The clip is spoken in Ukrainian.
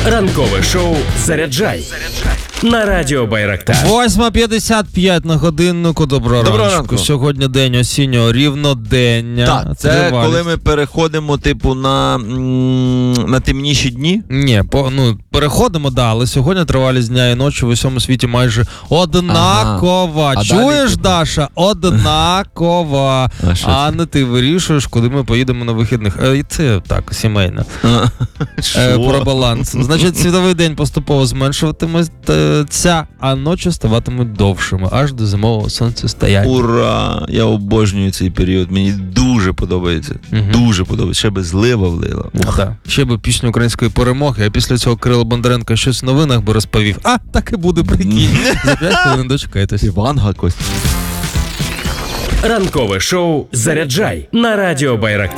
Ранкове шоу «Заряджай» на Радіо Байрактар. 8:55 на годиннику. Доброго ранку. Сьогодні день осіннього рівнодення. Так, це коли ми переходимо, типу, на темніші дні? Ні, переходимо, але сьогодні тривалість дня і ночі в усьому світі майже однакова. Ага. Чуєш, Типу? Даша? Однакова. А не ти вирішуєш, куди ми поїдемо на вихідних. І це так, сімейно. Про баланс. Значить, світовий день поступово зменшуватиметься, а ночі ставатимуть довшими, аж до зимового сонцестояння. Ура! Я обожнюю цей період, мені дуже подобається. Дуже подобається. Ще би злива влила. Ще би пісню української перемоги, а після цього Кирило Бондаренко щось в новинах би розповів. А, так і буде, прикинь. За 5 хвилин дочекайтесь. Іванга Кость. Ранкове шоу «Заряджай» на Радіо Байрактар.